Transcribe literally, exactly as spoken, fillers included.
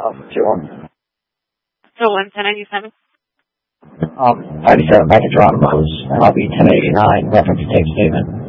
Um, two one. So one ten ninety seven. Um, ninety seven back to Geronimo's, and I'll be ten eighty nine. Reference to tape statement.